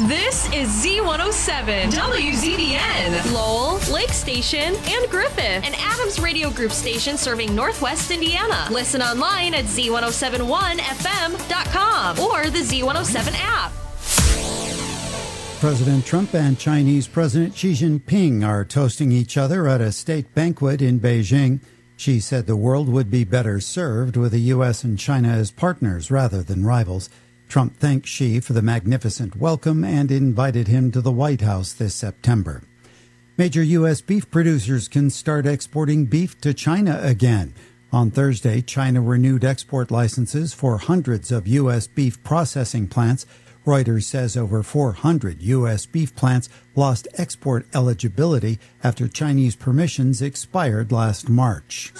This is Z107, WZDN, Lowell, Lake Station, and Griffith, an Adams Radio Group station serving Northwest Indiana. Listen online at Z1071FM.com or the Z107 app. President Trump and Chinese President Xi Jinping are toasting each other at a state banquet in Beijing. Xi said the world would be better served with the U.S. and China as partners rather than rivals. Trump thanked Xi for the magnificent welcome and invited him to the White House this September. Major U.S. beef producers can start exporting beef to China again. On Thursday, China renewed export licenses for hundreds of U.S. beef processing plants. Reuters says over 400 U.S. beef plants lost export eligibility after Chinese permissions expired last March.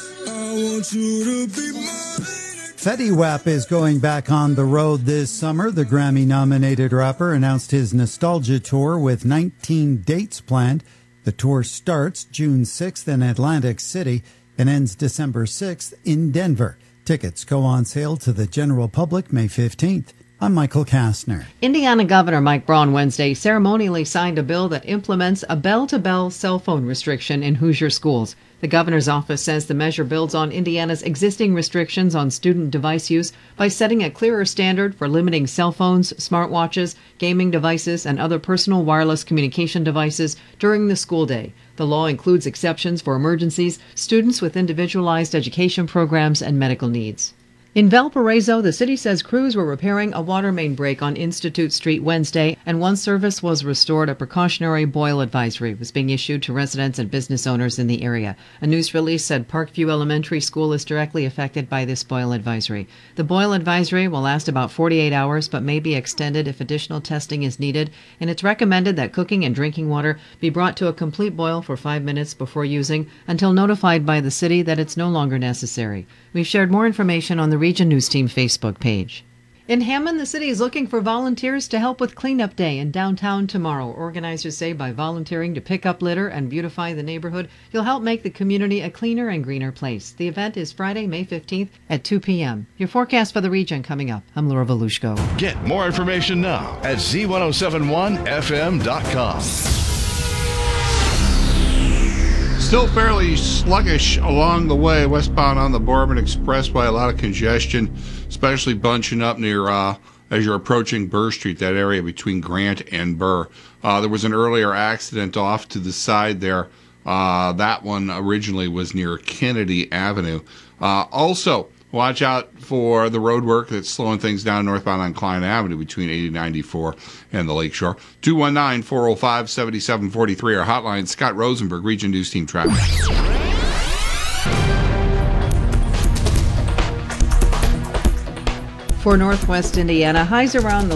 Fetty Wap is going back on the road this summer. The Grammy-nominated rapper announced his nostalgia tour with 19 dates planned. The tour starts June 6th in Atlantic City and ends December 6th in Denver. Tickets go on sale to the general public May 15th. I'm Michael Kastner. Indiana Governor Mike Braun Wednesday ceremonially signed a bill that implements a bell-to-bell cell phone restriction in Hoosier schools. The governor's office says the measure builds on Indiana's existing restrictions on student device use by setting a clearer standard for limiting cell phones, smartwatches, gaming devices, and other personal wireless communication devices during the school day. The law includes exceptions for emergencies, students with individualized education programs, and medical needs. In Valparaiso, the city says crews were repairing a water main break on Institute Street Wednesday, and one service was restored. A precautionary boil advisory was being issued to residents and business owners in the area. A news release said Parkview Elementary School is directly affected by this boil advisory. The boil advisory will last about 48 hours, but may be extended if additional testing is needed, and it's recommended that cooking and drinking water be brought to a complete boil for 5 minutes before using until notified by the city that it's no longer necessary. We've shared more information on the Region News Team Facebook page. In Hammond, the city is looking for volunteers to help with Cleanup Day in downtown tomorrow. Organizers say by volunteering to pick up litter and beautify the neighborhood, you'll help make the community a cleaner and greener place. The event is Friday, May 15th at 2 p.m. Your forecast for the region coming up. I'm Laura Volushko. Get more information now at Z1071FM.com. Still fairly sluggish along the way, westbound on the Boardman Expressway. A lot of congestion, especially bunching up near as you're approaching Burr Street, that area between Grant and Burr. There was an earlier accident off to the side there. That one originally was near Kennedy Avenue. Also, watch out for the road work that's slowing things down northbound on Klein Avenue between 8094 and the Lakeshore. 219-405-7743, our hotline. Scott Rosenberg, Region News Team Traffic. For Northwest Indiana, highs around the